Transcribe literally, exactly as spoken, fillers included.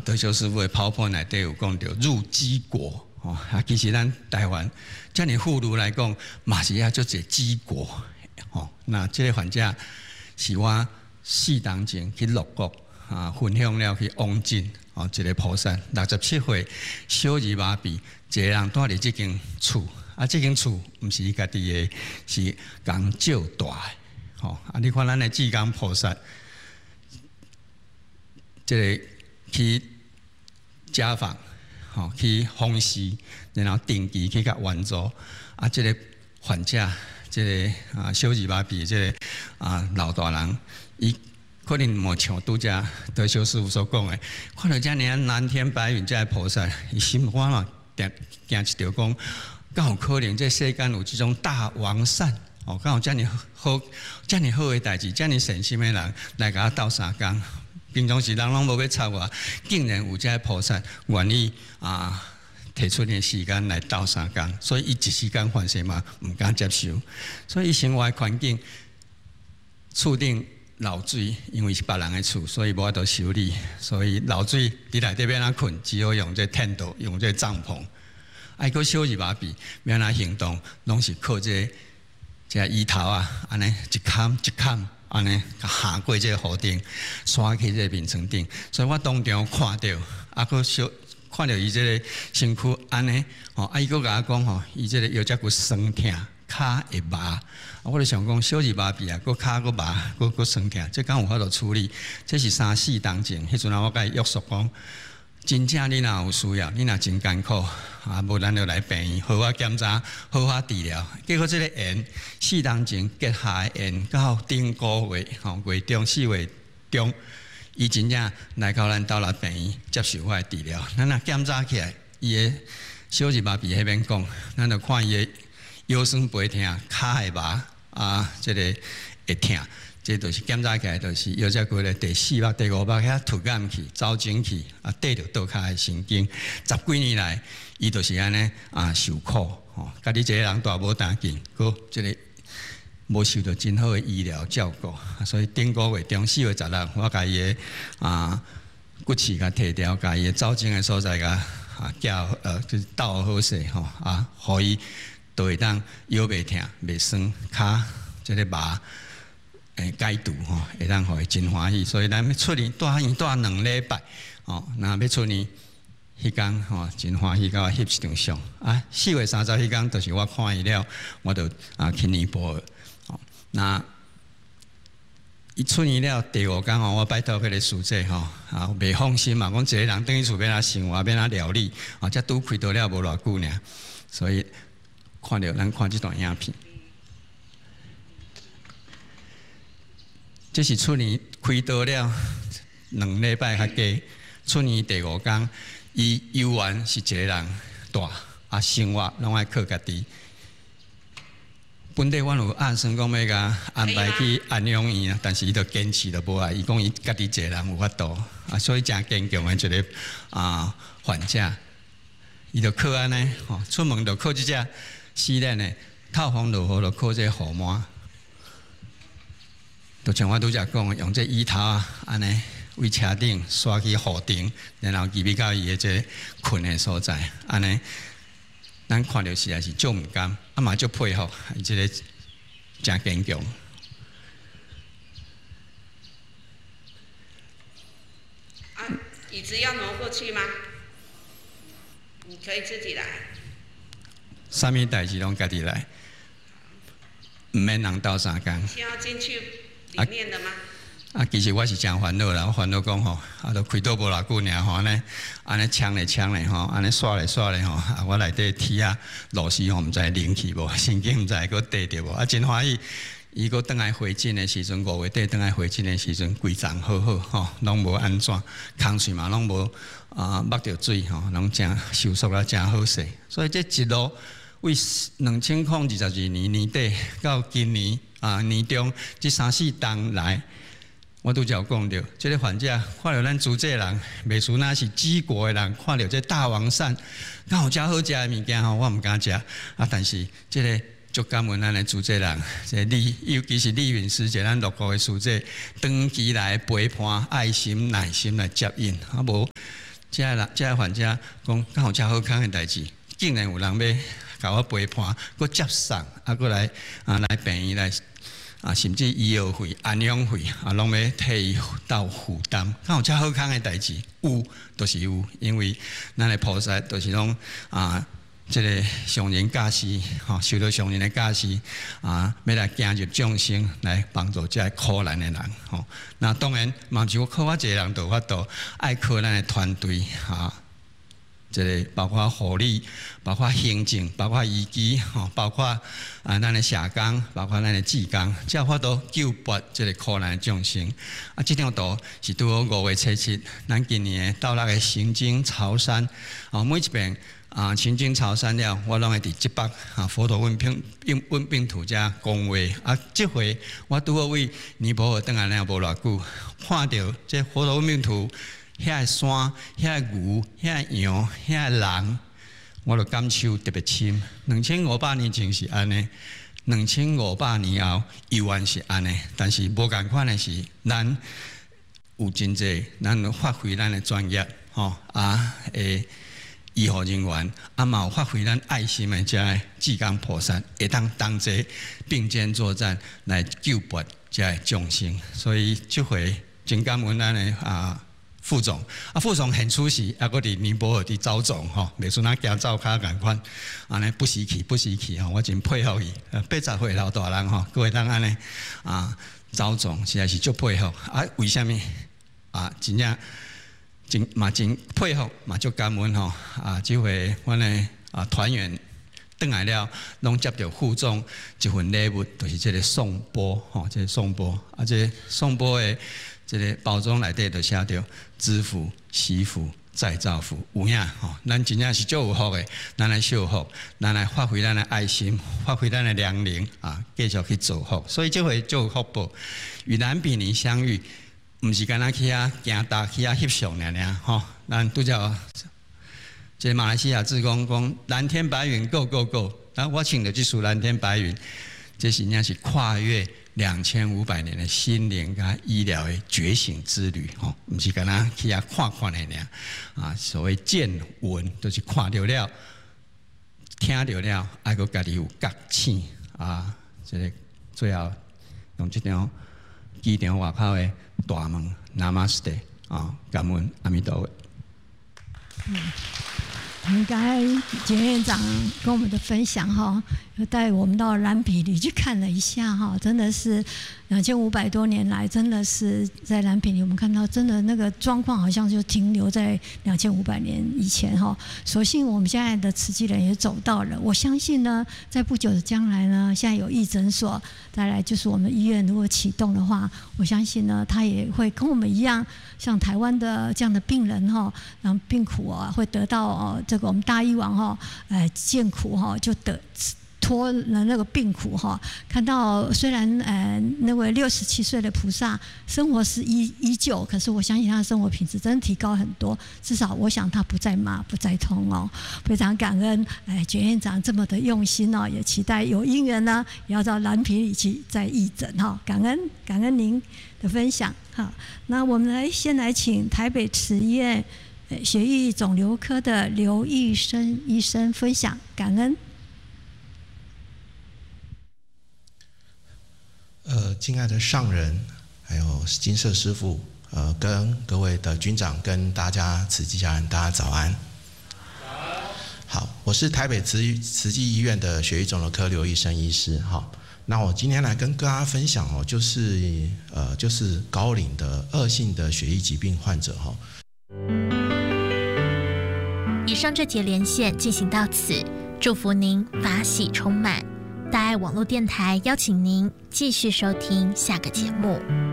德修师傅的跑跑内底有讲到入基国哦，啊，其实咱台湾遮尔富裕来讲，嘛是也做一基国哦。那这个患者是我四当前去六国啊分享了去往进哦，一个菩萨六十七岁小儿麻痹，一个人住伫即间厝，啊，即间厝毋是伊家己的，是共借大的。哦，啊！你看咱的济公菩萨，即、这个去家访，吼、哦、去访视，然后定期去甲援助。啊，即、这个患者，即、这个啊小儿麻痹，即、这个啊老大人，伊可能无像拄则德修师傅所讲的，看到遮尔蓝天白云，遮菩萨，伊心肝咯，定惊一条讲，敢有可能这世间有即种大王善？哦，敢有遮尔好、遮尔好诶代志，遮尔善心诶人来甲我斗相共。平常时人拢无要插我，竟然有遮菩萨愿意啊提出点时间来斗相共，所以伊一时间反省嘛，毋敢接受。所以伊生活环境厝顶漏水，因为是别人诶厝，所以无法度修理，所以漏水伫内底要哪困，只好用这텐트，用这帐篷。啊，个小儿麻痹，要哪行动，拢是靠这個。这椅头啊，安尼一坎一坎，安尼下过这个屋顶，刷去这个眠床顶，所以我当场看到，啊，佫小看到伊这个身躯安尼，吼，啊，伊佫甲我讲吼，伊这个腰脊骨酸痛，骹会麻，啊，我就想讲小儿麻痹啊，佫骹佫麻，佫佫酸痛，这敢有法度处理？这是三四当前，迄阵啊，我甲伊约束讲。真正你若有需要，你若真艰苦，啊，无咱就来病院，好好检查，好好治疗。结果即个缘四当前结下的缘，到顶个月吼月中四月中，伊真正来到咱斗内病院接受我的治疗。咱若检查起来，伊的小儿麻痹迄边讲，咱就看伊的腰酸背痛、骹会麻啊，即、這个会痛。这就是检查起来，就是腰脊骨的第四脈、第五脈遐突感去、走精去，啊，缀着倒骹的神经。十幾年來，伊就是安尼啊受苦，吼、哦，家己一個人大無擔緊，佮即個無受到真好的醫療照顧，所以頂個月中四月十六，我甲伊的啊骨刺甲摕掉，甲伊的走精的所在甲啊叫呃就是倒好勢吼啊，互伊都會當腰袂痛、袂酸、骹即個麻。誒解毒吼，會當互伊真歡喜，所以咱要出年住院住兩禮拜，哦，那要出年迄天吼真歡喜，甲我翕一張相。啊，四月三十迄天，就是我看伊了，我就啊去尼泊爾，哦，那伊出院了第五天吼，我拜託迄個師姐吼，啊袂放心嘛，講一個人等於厝要哪生活，要哪料理，啊，才拄開刀了無偌久爾，所以看到咱看即段影片。这是去年开刀了两禮拜較加，去年第五天，伊遊玩是一個人大，啊生活攏愛靠家己。本地阮有按算講要甲安排去安養院啊，但是伊就堅持就無愛，伊講伊家己一個人有法度，啊所以真堅強的一個啊患者，伊就靠安尼，吼出門就靠即隻私人的透風落雨就靠這個雨傘。就像我拄則講，用這椅頭啊，安尼為車頂刷去雨頂，然後入去到伊個這困的所在，安尼咱看到實在是足毋甘，啊嘛足配合，伊這個真堅強。 啊，椅子要挪過去嗎？你可以自己來。 啥物代志攏家己來，毋免人鬥相共。 先要進去。裡面的嗎？ 啊，其實我是真煩惱啦，我煩惱講吼，啊，都開刀無偌久爾吼，安尼安尼槍咧槍咧吼，安尼刷咧刷咧吼，啊，我內底鐵啊螺絲吼，毋知靈去無，神經毋知佫地着無，啊，真歡喜。伊佫倒來回診的時陣，五月底倒來回診的時陣，規層好好吼，攏無安怎，空喙嘛攏無啊，捌着水吼，攏真收縮啦，真好勢。所以這一路為兩千零二十二年年底到今年。啊，年中這三四冬來，我都就講到，這個患者看到咱主這人，袂輸那是治國的人，看到這大王膳，敢有遮好食的物件吼，我毋敢食。啊，但是這個足感恩咱的主這人，這李尤其是李雲師姐，咱六國的師姐，長期來陪伴、愛心、耐心來接應，啊無这个人这个患者讲，敢有遮好康的代志，竟然有人要甲我陪伴，佮接送，啊，佮来啊来病院来啊，甚至医药费、安养费啊，拢要替伊到负担。敢有遮好康的代志？有，都、就是有，因为咱的菩萨都是拢啊。这个上人教示，吼，受到上人的教示啊，要来敬入众生，来帮助这苦难的人，吼。那当然，嘛是我靠我一个人就有法度，爱靠咱的团队，哈。这个包括护理，包括行政，包括医机，吼，包括啊咱的社工，包括咱的志工，才有法度救拔这个苦难的众生。啊，这张图是拄好五月初七，咱今年到那个行经潮山，啊，每一遍。啊，行经潮山了，我拢会伫即北啊佛陀稳病稳病图遮讲话。啊，即回我拄好为尼泊尔倒来了无偌久，看到这佛陀稳病图，遐个山、遐个牛、遐个羊、遐个人，我就感受特别深。两千五百年前是安尼，两千五百年后依然是安尼，但是无共款的是，咱有真济，咱发挥咱的专业，吼啊诶。医护人员啊，嘛有发挥咱爱心的这个志工菩萨，会当同齐并肩作战来救拔这个众生。所以这回真感恩咱的啊副总，啊副总很出席，啊，搁伫尼泊尔伫走总吼，袂算咱行走骹共款，安尼不稀奇不稀奇吼，我真佩服伊。八十岁老大人吼，各位当安尼啊走总，实在是足佩服。啊，为虾米啊？真正。真嘛真配合嘛足感恩吼啊！即回阮的啊团员转来了，拢接到副总一份礼物，就是这个颂钵吼，这个颂钵啊，这个颂钵的这个包装内底就写着“知福、惜福、再造福”有影吼，咱真正是足有福的，咱来修福，咱来发挥咱的爱心，发挥咱的良能啊，继续去做福。所以这回足有福报，与蓝比尼相遇。毋是干那去遐行搭去遐翕相尔尔吼，咱拄则即个马来西亚志工讲蓝天白云 ，Go Go Go！ 然后我请的这束蓝天白云，这真正是跨越两千五百年的心灵甲医疗的觉醒之旅吼，毋是干那去遐看看尔尔啊。所谓见闻，就是看到了、听到了，爱个家己有觉醒啊。这个最后用这张机场外口的。大门 ，Namaste 啊，感恩阿弥陀佛。 嗯，很感恩简院长跟我们的分享哈，又带我们到蓝毗里去看了一下哈，真的是两千五百多年来，真的是在蓝毗里我们看到，真的那个状况好像就停留在两千五百年以前哈。所幸我们现在的慈济人也走到了，我相信呢，在不久的将来呢，现在有义诊所，再来就是我们医院如果启动的话，我相信呢，他也会跟我们一样，像台湾的这样的病人哈，然后病苦啊，会得到哦这个我们大医王哈，呃见苦哈就得。脱了那个病苦哈，看到虽然呃那位六十七岁的菩萨生活是依依旧，可是我相信他的生活品质真的提高很多，至少我想他不再骂不再痛哦，非常感恩哎简院长这么的用心哦，也期待有因缘呢也要到蓝毗里去再义诊哈，感恩感恩您的分享哈。那我们来先来请台北慈医院血液肿瘤科的刘义生医生分享，感恩。 呃，敬爱的上人，还有金色师父，呃，跟各位的军长，跟大家慈济家人，大家早安。好，我是台北慈慈济医院的血液肿瘤科刘义生医师。好，那我今天来跟大家分享哦，就是呃，就是高龄的恶性的血液疾病患者哈。 以上这节连线进行到此，祝福您法喜充满。大爱网络电台邀请您继续收听下个节目。